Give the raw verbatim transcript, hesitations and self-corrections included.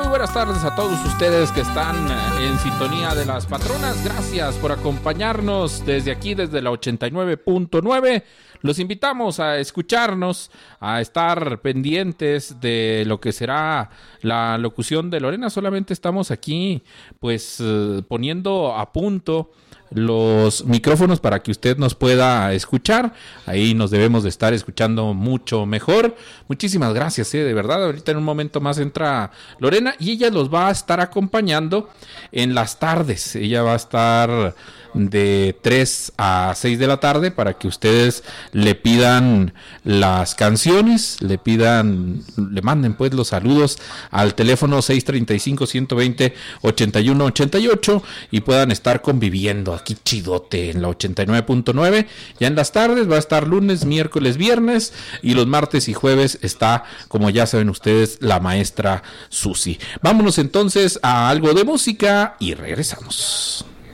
buenas tardes a todos ustedes que están en sintonía de las patronas. Gracias por acompañarnos desde aquí, desde la ochenta y nueve punto nueve. Los invitamos a escucharnos, a estar pendientes de lo que será la locución de Lorena. Solamente estamos aquí, pues, eh, poniendo a punto los micrófonos para que usted nos pueda escuchar. Ahí nos debemos de estar escuchando mucho mejor. Muchísimas gracias, eh, de verdad. Ahorita en un momento más entra Lorena y ella los va a estar acompañando en las tardes. Ella va a estar de tres a seis de la tarde para que ustedes le pidan las canciones, le pidan, le manden pues los saludos al teléfono seis treinta y cinco, ciento veinte, ochenta y uno ochenta y ocho y puedan estar conviviendo aquí chidote en la ochenta y nueve punto nueve. Ya en las tardes va a estar lunes, miércoles, viernes, y los martes y jueves está, como ya saben ustedes, la maestra Susi. Vámonos entonces a algo de música y regresamos.